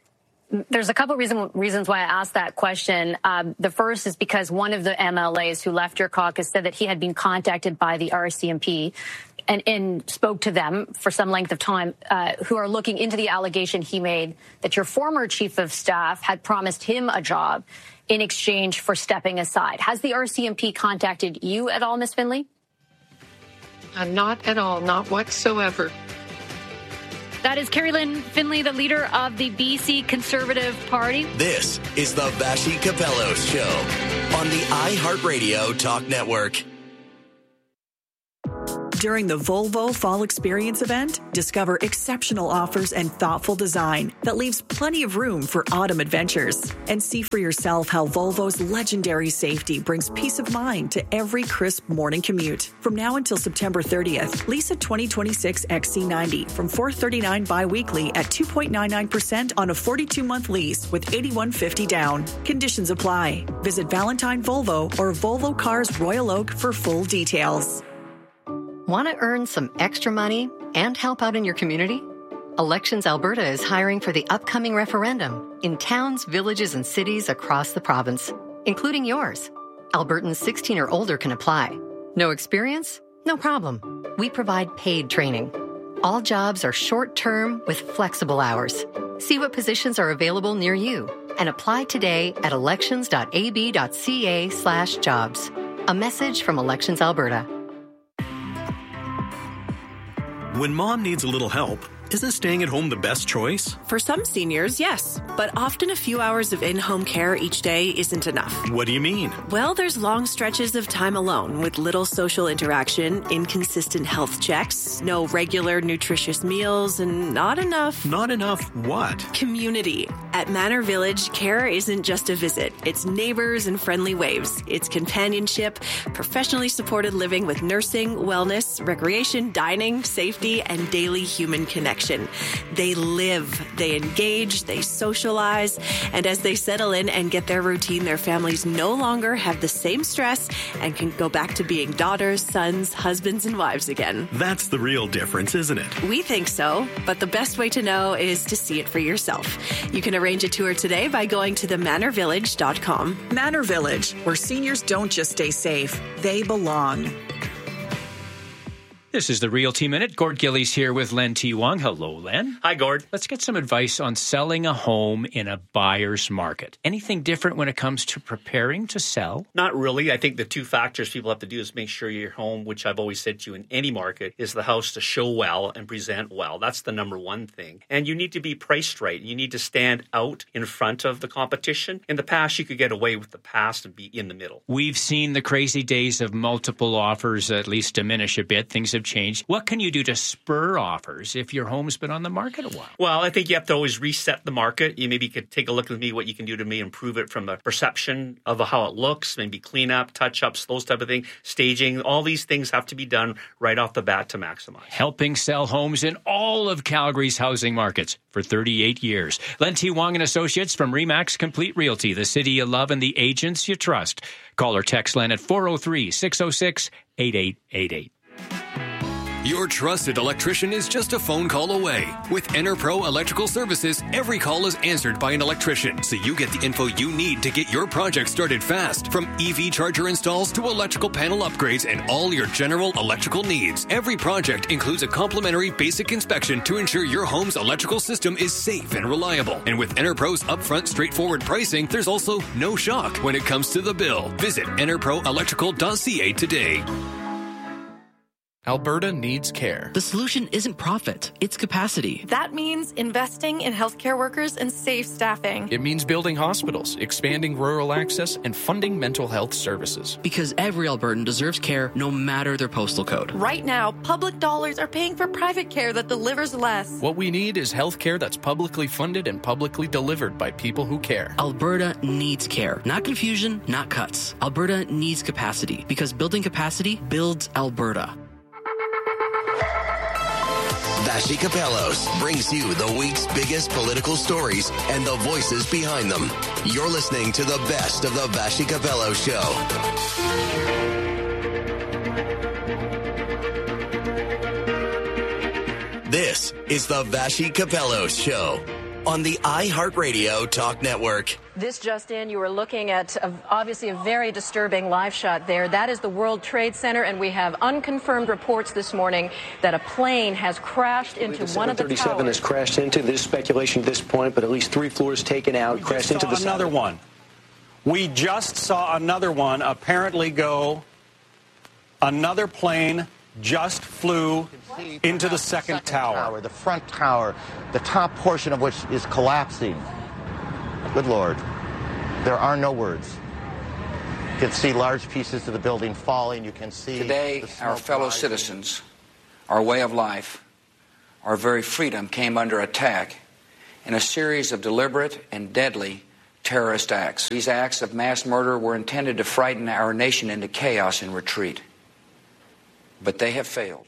There's a couple of reason, reasons why I asked that question. Um, the first is because one of the M L As who left your caucus said that he had been contacted by the R C M P and, and spoke to them for some length of time, uh, who are looking into the allegation he made that your former chief of staff had promised him a job in exchange for stepping aside. Has the R C M P contacted you at all, Miz Finley? Uh, not at all, not whatsoever. That is Carrie Lynn Finley, the leader of the B C Conservative Party. This is the Vassy Capello Show on the iHeartRadio Talk Network. During the Volvo Fall Experience event, discover exceptional offers and thoughtful design that leaves plenty of room for autumn adventures. And see for yourself how Volvo's legendary safety brings peace of mind to every crisp morning commute. From now until September thirtieth, lease a twenty twenty-six X C ninety from four hundred thirty-nine dollars bi-weekly at two point nine nine percent on a forty-two month lease with eighty-one fifty down. Conditions apply. Visit Valentine Volvo or Volvo Cars Royal Oak for full details. Want to earn some extra money and help out in your community? Elections Alberta is hiring for the upcoming referendum in towns, villages, and cities across the province, including yours. Albertans sixteen or older can apply. No experience? No problem. We provide paid training. All jobs are short-term with flexible hours. See what positions are available near you and apply today at elections.ab.ca slash jobs. A message from Elections Alberta. When mom needs a little help, isn't staying at home the best choice? For some seniors, yes. But often a few hours of in-home care each day isn't enough. What do you mean? Well, there's long stretches of time alone with little social interaction, inconsistent health checks, no regular nutritious meals, and not enough... Not enough what? Community. At Manor Village, care isn't just a visit. It's neighbors and friendly waves. It's companionship, professionally supported living with nursing, wellness, recreation, dining, safety, and daily human connection. They live, they engage, they socialize, and as they settle in and get their routine, their families no longer have the same stress and can go back to being daughters, sons, husbands, and wives again. That's the real difference, isn't it? We think so, but the best way to know is to see it for yourself. You can arrange a tour today by going to the manor village dot com. Manor Village, where seniors don't just stay safe, they belong. This is the Realty Minute. Gord Gillies here with Len T. Wong. Hello, Len. Hi, Gord. Let's get some advice on selling a home in a buyer's market. Anything different when it comes to preparing to sell? Not really. I think the two factors people have to do is make sure your home, which I've always said to you in any market, is the house to show well and present well. That's the number one thing. And you need to be priced right. You need to stand out in front of the competition. In the past, you could get away with the past and be in the middle. We've seen the crazy days of multiple offers at least diminish a bit. Things have changed. What can you do to spur offers if your home's been on the market a while? Well, I think you have to always reset the market. You maybe could take a look at me, what you can do to me, improve it from the perception of how it looks, maybe clean up, touch ups, those type of things, staging. All these things have to be done right off the bat to maximize. Helping sell homes in all of Calgary's housing markets for thirty-eight years. Len T. Wong and Associates from Remax Complete Realty, the city you love and the agents you trust. Call or text Len at four oh three, six oh six, eight eight eight eight. Your trusted electrician is just a phone call away. With EnerPro Electrical Services, every call is answered by an electrician, so you get the info you need to get your project started fast. From E V charger installs to electrical panel upgrades and all your general electrical needs. Every project includes a complimentary basic inspection to ensure your home's electrical system is safe and reliable. And with EnerPro's upfront, straightforward pricing, there's also no shock when it comes to the bill. Visit enerpro electrical dot c a today. Alberta needs care. The solution isn't profit, it's capacity. That means investing in healthcare workers and safe staffing. It means building hospitals, expanding rural access, and funding mental health services. Because every Albertan deserves care no matter their postal code. Right now, public dollars are paying for private care that delivers less. What we need is healthcare that's publicly funded and publicly delivered by people who care. Alberta needs care. Not confusion, not cuts. Alberta needs capacity. Because building capacity builds Alberta. Vassy Capellos brings you the week's biggest political stories and the voices behind them. You're listening to the best of the Vassy Capello Show. This is the Vassy Capello Show on the iHeartRadio Talk Network. This just in, you were looking at a, obviously a very disturbing live shot there. That is the World Trade Center, and we have unconfirmed reports this morning that a plane has crashed into one of the towers. seven thirty-seven has crashed into. There's speculation at this point, but at least three floors taken out, we crashed into the another side. one. We just saw another one apparently go. Another plane just flew into the second, second tower. tower. The front tower, the top portion of which is collapsing. Good Lord. There are no words. You can see large pieces of the building falling. You can see today our fellow rising. Citizens, our way of life, our very freedom came under attack in a series of deliberate and deadly terrorist acts. These acts of mass murder were intended to frighten our nation into chaos and retreat. But they have failed.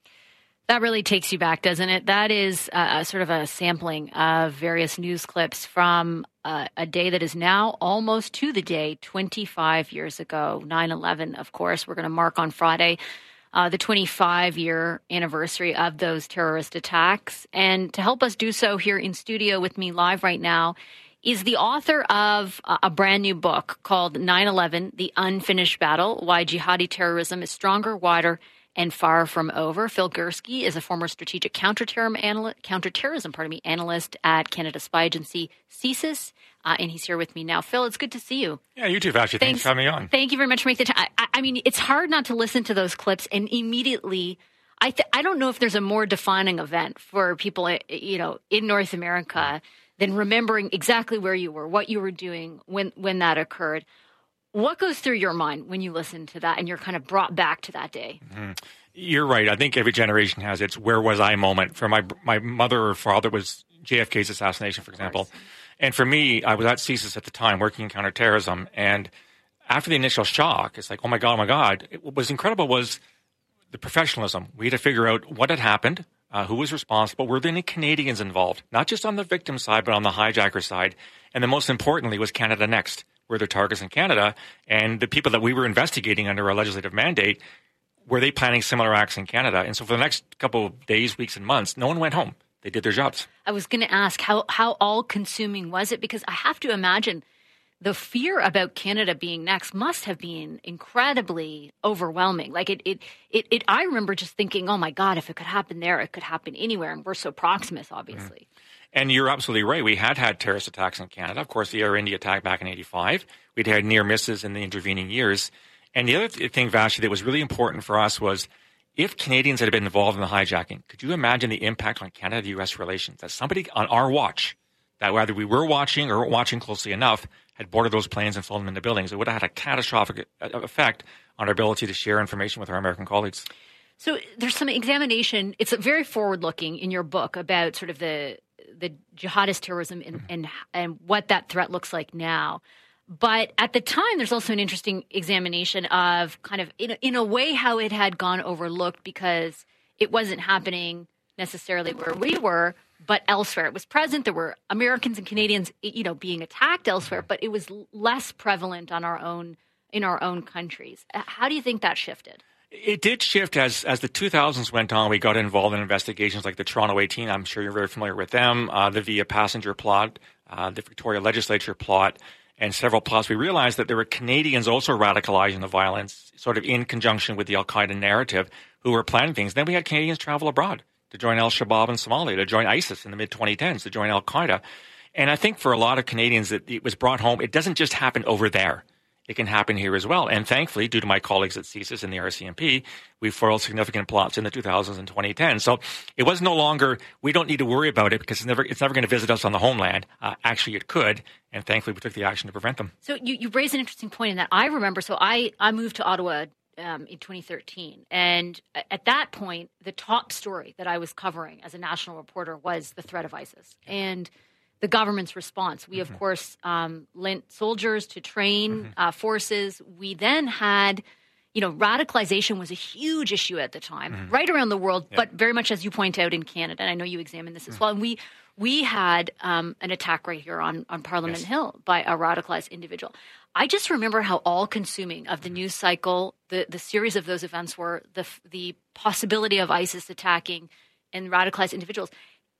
That really takes you back, doesn't it? That is uh, sort of a sampling of various news clips from uh, a day that is now almost to the day, twenty-five years ago, nine eleven, of course. We're going to mark on Friday uh, the twenty-five-year anniversary of those terrorist attacks. And to help us do so here in studio with me live right now is the author of a brand new book called nine eleven, The Unfinished Battle, Why Jihadi Terrorism is Stronger, Wider, and Far From Over. Phil Gursky is a former strategic counterterrorism analyst, counterterrorism, pardon me, analyst at Canada spy agency CSIS, uh, and he's here with me now. Phil, it's good to see you. Yeah, you too, Vashi. Thanks, Thanks for having me on. Thank you very much for making the time. I, I mean, it's hard not to listen to those clips and immediately. I th- I don't know if there's a more defining event for people, you know, in North America than remembering exactly where you were, what you were doing when when that occurred. What goes through your mind when you listen to that and you're kind of brought back to that day? Mm-hmm. You're right. I think every generation has its where was I moment. For my my mother or father was J F K's assassination, for example. And for me, I was at CSIS at the time working in counterterrorism. And after the initial shock, it's like, oh, my God, oh, my God. It, what was incredible was the professionalism. We had to figure out what had happened, uh, who was responsible, were there any Canadians involved, not just on the victim side, but on the hijacker side. And then most importantly was Canada Next. Were there targets in Canada? And the people that we were investigating under our legislative mandate, were they planning similar acts in Canada? And so for the next couple of days, weeks, and months, no one went home. They did their jobs. I was going to ask, how, how all-consuming was it? Because I have to imagine the fear about Canada being next must have been incredibly overwhelming. Like it, it, it, it I remember just thinking, oh, my God, if it could happen there, it could happen anywhere. And we're so Proximus, obviously. Mm-hmm. And you're absolutely right. We had had terrorist attacks in Canada. Of course, the Air India attack back in eighty-five. We'd had near misses in the intervening years. And the other thing, Vashi, that was really important for us was if Canadians had been involved in the hijacking, could you imagine the impact on Canada-U S relations? That somebody on our watch, that whether we were watching or weren't watching closely enough, had boarded those planes and flown them into buildings. It would have had a catastrophic effect on our ability to share information with our American colleagues. So there's some examination. It's very forward-looking in your book about sort of the the jihadist terrorism and, and and what that threat looks like now. But at the time, there's also an interesting examination of kind of, in a, in a way, how it had gone overlooked because it wasn't happening necessarily where we were, but elsewhere. It was present. There were Americans and Canadians, you know, being attacked elsewhere, but it was less prevalent on our own in our own countries. How do you think that shifted? It did shift as as the two thousands went on. We got involved in investigations like the Toronto eighteen. I'm sure you're very familiar with them. Uh, the Via Passenger plot, uh, the Victoria Legislature plot, and several plots. We realized that there were Canadians also radicalizing the violence, sort of in conjunction with the Al-Qaeda narrative, who were planning things. Then we had Canadians travel abroad to join Al-Shabaab in Somalia, to join ISIS in the mid twenty tens, to join Al-Qaeda. And I think for a lot of Canadians that it was brought home, it doesn't just happen over there. It can happen here as well. And thankfully, due to my colleagues at CSIS and the R C M P, we foiled significant plots in the two thousands and twenty tens. So it was no longer, we don't need to worry about it because it's never, it's never going to visit us on the homeland. Uh, actually, it could. And thankfully, we took the action to prevent them. So you, you raised an interesting point in that. I remember, so I, I moved to Ottawa um, in twenty thirteen. And at that point, the top story that I was covering as a national reporter was the threat of ISIS. And the government's response. We, mm-hmm. of course, um, lent soldiers to train mm-hmm. uh, forces. We then had, you know, radicalization was a huge issue at the time, mm-hmm. right around the world, yeah. but very much, as you point out, in Canada. And I know you examined this as mm-hmm. well. And we we had um, an attack right here on, on Parliament yes. Hill by a radicalized individual. I just remember how all-consuming of the news cycle, the, the series of those events were, the the possibility of ISIS attacking and radicalized individuals.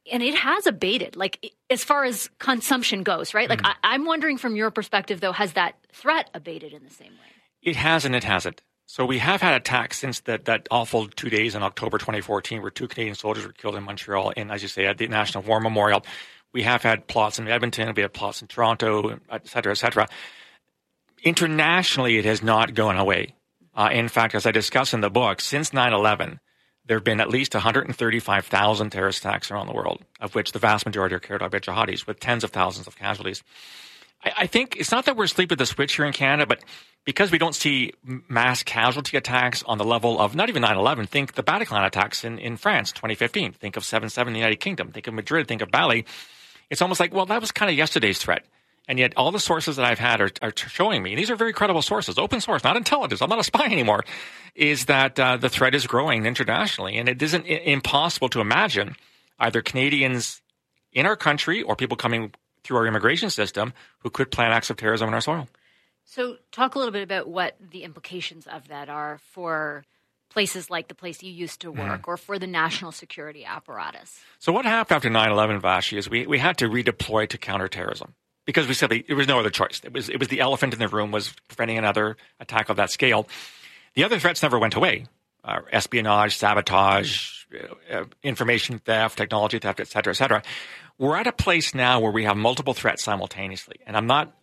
and it has abated, like as far as consumption goes, right? Like mm. I, I'm wondering from your perspective, though, has that threat abated in the same way? It has and it hasn't. So we have had attacks since that, that awful two days in October twenty fourteen where two Canadian soldiers were killed in Montreal and, as you say, at the National War Memorial. We have had plots in Edmonton, we have plots in Toronto, et cetera, et cetera. Internationally, it has not gone away. Uh, in fact, as I discuss in the book, since nine eleven, there have been at least one hundred thirty-five thousand terrorist attacks around the world, of which the vast majority are carried out by jihadis, with tens of thousands of casualties. I, I think it's not that we're asleep at the switch here in Canada, but because we don't see mass casualty attacks on the level of not even nine eleven, think the Bataclan attacks in, in France, twenty fifteen. Think of seven seven in the United Kingdom. Think of Madrid. Think of Bali. It's almost like, well, that was kind of yesterday's threat. And yet all the sources that I've had are, are showing me, and these are very credible sources, open source, not intelligence, I'm not a spy anymore, is that uh, the threat is growing internationally. And it isn't I- impossible to imagine either Canadians in our country or people coming through our immigration system who could plan acts of terrorism on our soil. So talk a little bit about what the implications of that are for places like the place you used to work mm-hmm. or for the national security apparatus. So what happened after nine eleven, Vashi, is we, we had to redeploy to counterterrorism because we simply, there was no other choice. It was, it was the elephant in the room was preventing another attack of that scale. The other threats never went away. Uh, espionage, sabotage, uh, information theft, technology theft, et cetera, et cetera. We're at a place now where we have multiple threats simultaneously. And I'm not,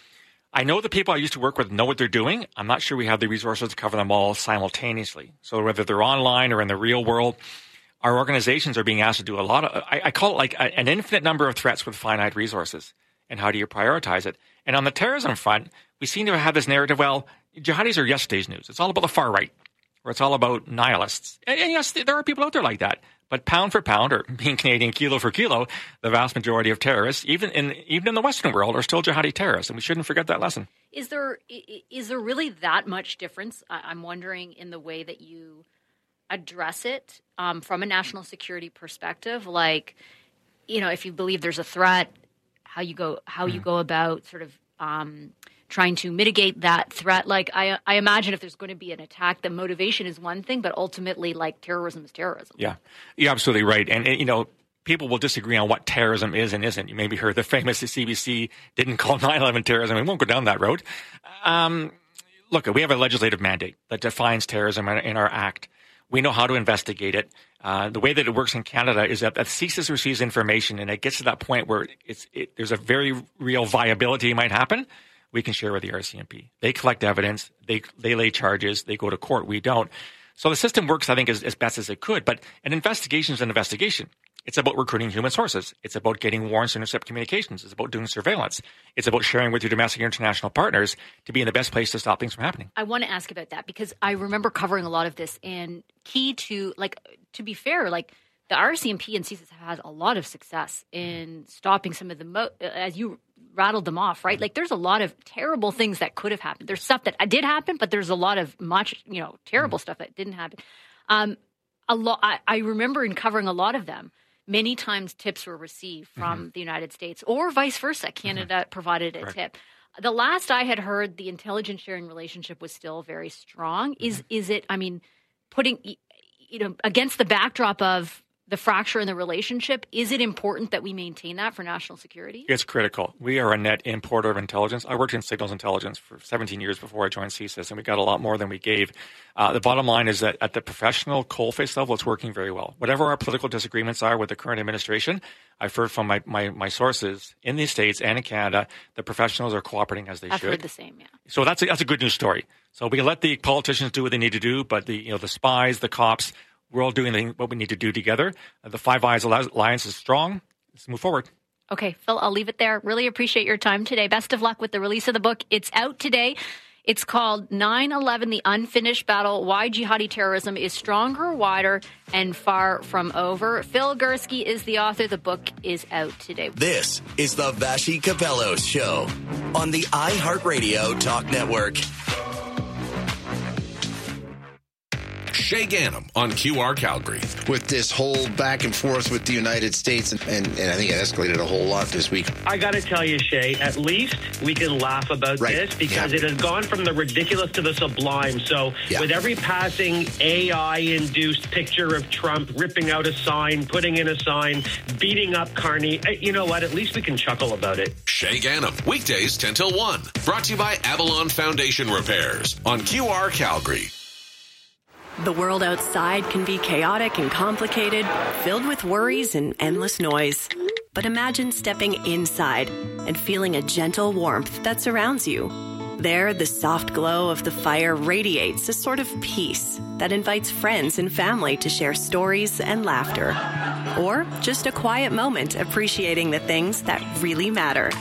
I know the people I used to work with know what they're doing. I'm not sure we have the resources to cover them all simultaneously. So whether they're online or in the real world, our organizations are being asked to do a lot of, I, I call it like a, an infinite number of threats with finite resources. And how do you prioritize it? And on the terrorism front, we seem to have this narrative, well, jihadis are yesterday's news. It's all about the far right, or it's all about nihilists. And, and yes, there are people out there like that. But pound for pound, or being Canadian kilo for kilo, the vast majority of terrorists, even in even in the Western world, are still jihadi terrorists, and we shouldn't forget that lesson. Is there is there really that much difference? I'm wondering in the way that you address it um, from a national security perspective. Like, you know, if you believe there's a threat, how you go how mm. you go about sort of um, trying to mitigate that threat. Like, I, I imagine if there's going to be an attack, the motivation is one thing, but ultimately, like, terrorism is terrorism. Yeah, you're absolutely right. And, and, you know, people will disagree on what terrorism is and isn't. You maybe heard the famous C B C didn't call nine eleven terrorism. We won't go down that road. Um, look, we have a legislative mandate that defines terrorism in, in our act. We know how to investigate it. Uh, the way that it works in Canada is that, that CSIS receives information, and it gets to that point where it's it, there's a very real viability might happen. We can share with the R C M P. They collect evidence. They they lay charges. They go to court. We don't. So the system works, I think, as, as best as it could. But an investigation is an investigation. It's about recruiting human sources. It's about getting warrants to intercept communications. It's about doing surveillance. It's about sharing with your domestic and international partners to be in the best place to stop things from happening. I want to ask about that because I remember covering a lot of this, and key to, like, to be fair, like, the R C M P and CSIS have had a lot of success in stopping some of the, mo- as you rattled them off, right? Like, there's a lot of terrible things that could have happened. There's stuff that did happen, but there's a lot of much, you know, terrible mm-hmm. stuff that didn't happen. Um, a lot. I, I remember in covering a lot of them, many times tips were received from mm-hmm. the United States or vice versa. Canada mm-hmm. provided a right. tip. The last I had heard, the intelligence sharing relationship was still very strong. Mm-hmm. Is is it, I mean, putting, you know, against the backdrop of the fracture in the relationship, is it important that we maintain that for national security? It's critical. We are a net importer of intelligence. I worked in signals intelligence for seventeen years before I joined CSIS, and we got a lot more than we gave. Uh, the bottom line is that at the professional coalface level, it's working very well. Whatever our political disagreements are with the current administration, I've heard from my, my, my sources in the States and in Canada, the professionals are cooperating as they I've should. I've heard the same, yeah. So that's a, that's a good news story. So we let the politicians do what they need to do, but the you know the spies, the cops, we're all doing what we need to do together. The Five Eyes Alliance is strong. Let's move forward. Okay, Phil, I'll leave it there. Really appreciate your time today. Best of luck with the release of the book. It's out today. It's called nine eleven, The Unfinished Battle, Why Jihadi Terrorism is Stronger, Wider, and Far From Over. Phil Gurski is the author. The book is out today. This is the Vassy Capello Show on the iHeartRadio Talk Network. Shay Ganem on Q R Calgary. With this whole back and forth with the United States, and, and, and I think it escalated a whole lot this week. I got to tell you, Shay, at least we can laugh about right. this because yeah. it has gone from the ridiculous to the sublime. So yeah. with every passing A I-induced picture of Trump ripping out a sign, putting in a sign, beating up Carney, you know what? At least we can chuckle about it. Shay Ganem, weekdays ten till one. Brought to you by Avalon Foundation Repairs on Q R Calgary. The world outside can be chaotic and complicated, filled with worries and endless noise. But imagine stepping inside and feeling a gentle warmth that surrounds you. There, the soft glow of the fire radiates a sort of peace that invites friends and family to share stories and laughter. Or just a quiet moment appreciating the things that really matter.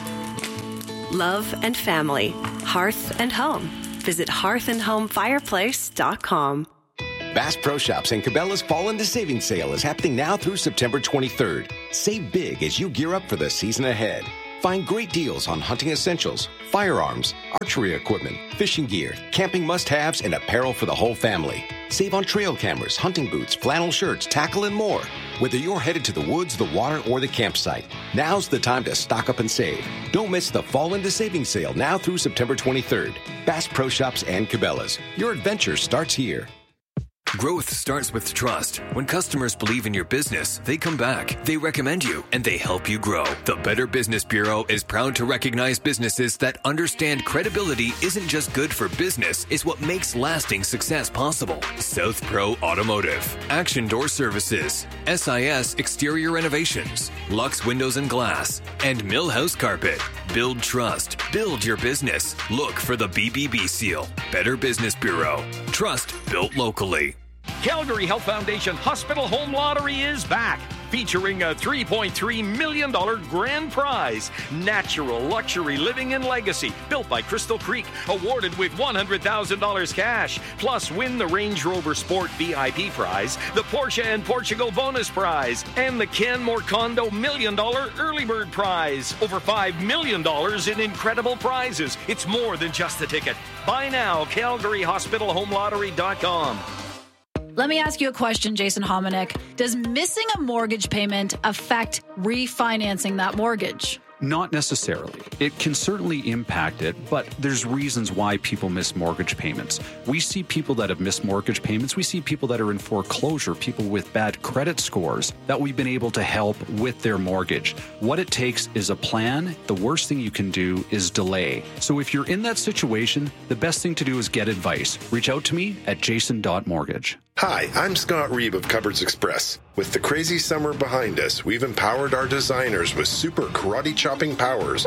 Love and family, hearth and home. Visit hearth and home fireplace dot com. Bass Pro Shops and Cabela's Fall into Savings Sale is happening now through September twenty-third. Save big as you gear up for the season ahead. Find great deals on hunting essentials, firearms, archery equipment, fishing gear, camping must-haves, and apparel for the whole family. Save on trail cameras, hunting boots, flannel shirts, tackle, and more. Whether you're headed to the woods, the water, or the campsite, now's the time to stock up and save. Don't miss the Fall into Savings Sale now through September twenty-third. Bass Pro Shops and Cabela's. Your adventure starts here. Growth starts with trust. When customers believe in your business, they come back, they recommend you, and they help you grow. The Better Business Bureau is proud to recognize businesses that understand credibility isn't just good for business, it's what makes lasting success possible. South Pro Automotive, Action Door Services, S I S Exterior Renovations, Lux Windows and Glass, and Millhouse Carpet. Build trust. Build your business. Look for the B B B seal. Better Business Bureau. Trust built locally. Calgary Health Foundation Hospital Home Lottery is back, featuring a three point three million dollars grand prize. Natural Luxury Living and Legacy, built by Crystal Creek, awarded with one hundred thousand dollars cash. Plus, win the Range Rover Sport V I P prize, the Porsche and Portugal bonus prize, and the Ken Morcondo million dollar early bird prize. Over five million dollars in incredible prizes. It's more than just a ticket. Buy now, Calgary Hospital Home Lottery dot com. Let me ask you a question, Jason Hominick. Does missing a mortgage payment affect refinancing that mortgage? Not necessarily. It can certainly impact it, but there's reasons why people miss mortgage payments. We see people that have missed mortgage payments. We see people that are in foreclosure, people with bad credit scores that we've been able to help with their mortgage. What it takes is a plan. The worst thing you can do is delay. So if you're in that situation, the best thing to do is get advice. Reach out to me at jason dot mortgage. Hi, I'm Scott Reeb of Cupboards Express. With the crazy summer behind us, we've empowered our designers with super karate chopping powers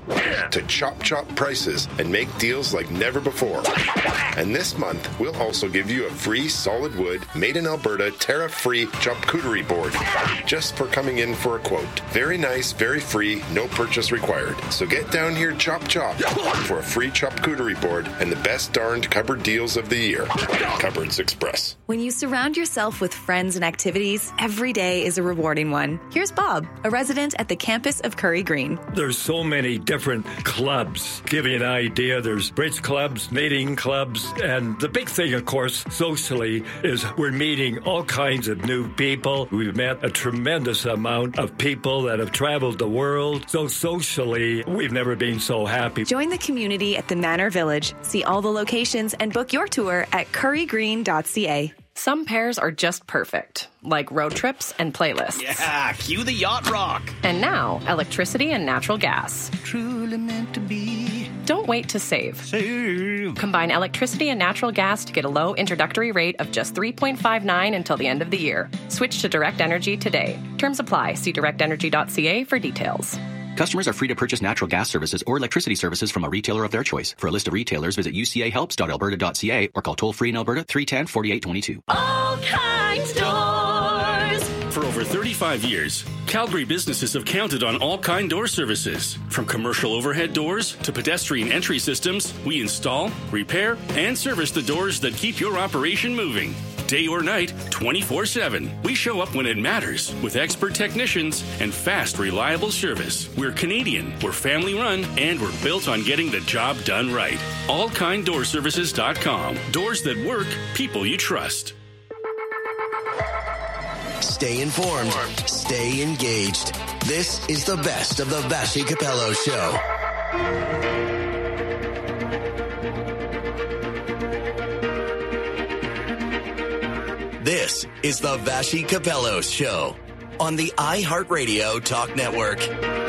to chop chop prices and make deals like never before. And this month, we'll also give you a free solid wood, made in Alberta, tariff-free charcuterie board just for coming in for a quote. Very nice, very free, no purchase required. So get down here, chop chop, for a free charcuterie board and the best darned cupboard deals of the year. Cupboards Express. When you surround yourself with friends and activities, every day is a rewarding one. Here's Bob, a resident at the campus of Curry Green. There's so many different clubs. Give you an idea, there's bridge clubs, knitting clubs, and the big thing, of course, socially, is we're meeting all kinds of new people. We've met a tremendous amount of people that have traveled the world. So socially, we've never been so happy. Join the community at the Manor Village. See all the locations and book your tour at curry green dot c a. Some pairs are just perfect, like road trips and playlists. Yeah, cue the yacht rock. And now, electricity and natural gas. Truly meant to be. Don't wait to save. Save. Combine electricity and natural gas to get a low introductory rate of just three point five nine until the end of the year. Switch to Direct Energy today. Terms apply. See direct energy dot c a for details. Customers are free to purchase natural gas services or electricity services from a retailer of their choice. For a list of retailers, visit u c a helps dot alberta dot c a or call toll-free in Alberta three one zero, four eight two two. All Kinds Doors. For over thirty-five years, Calgary businesses have counted on All Kind Door Services. From commercial overhead doors to pedestrian entry systems, we install, repair, and service the doors that keep your operation moving. Day or night, twenty-four seven. We show up when it matters with expert technicians and fast, reliable service. We're Canadian, we're family run, and we're built on getting the job done right. all kind door services dot com. Doors that work, people you trust. Stay informed. Stay engaged. This is the best of the Vassy Capello Show. This is the Vassy Capello Show on the iHeartRadio Talk Network.